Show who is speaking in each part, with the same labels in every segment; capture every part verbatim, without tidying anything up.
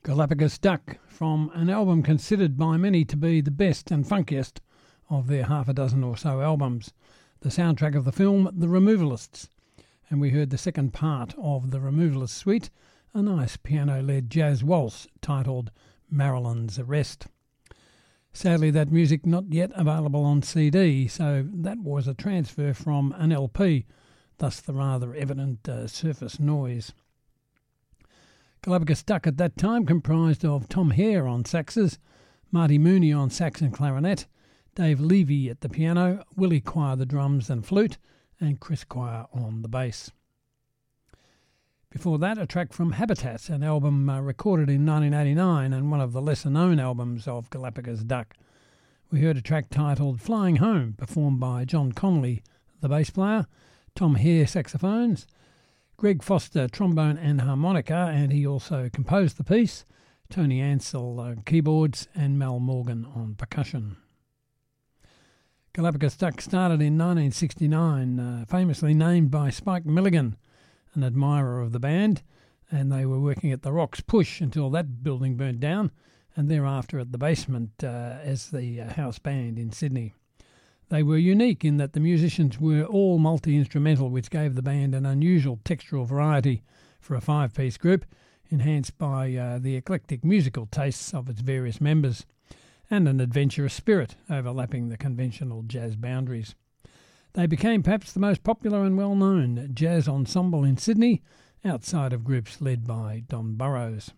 Speaker 1: Galapagos Duck, from an album considered by many to be the best and funkiest of their half a dozen or so albums, the soundtrack of the film The Removalists. And we heard the second part of the Removalists suite, a nice piano-led jazz waltz titled Marilyn's Arrest. Sadly, that music not yet available on C D, so that was a transfer from an L P, thus the rather evident uh, surface noise. Galapagos Duck at that time comprised of Tom Hare on saxes, Marty Mooney on sax and clarinet, Dave Levy at the piano, Willie Quire the drums and flute, and Chris Quire on the bass. Before that, a track from Habitat, an album uh, recorded in nineteen eighty-nine and one of the lesser-known albums of Galapagos Duck. We heard a track titled Flying Home, performed by John Connolly, the bass player, Tom Hare saxophones, Greg Foster trombone and harmonica, and he also composed the piece, Tony Ansell uh, keyboards, and Mel Morgan on percussion. Galapagos Duck started in nineteen sixty-nine, uh, famously named by Spike Milligan, an admirer of the band, and they were working at the Rocks Push until that building burnt down, and thereafter at the Basement uh, as the uh, house band in Sydney. They were unique in that the musicians were all multi-instrumental, which gave the band an unusual textural variety for a five-piece group, enhanced by uh, the eclectic musical tastes of its various members, and an adventurous spirit overlapping the conventional jazz boundaries. They became perhaps the most popular and well-known jazz ensemble in Sydney, outside of groups led by Don Burrows.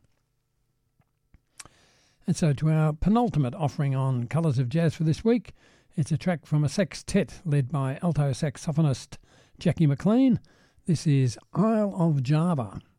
Speaker 1: And so to our penultimate offering on Colours of Jazz for this week, it's a track from a sextet led by alto saxophonist Jackie McLean. This is Isle of Java.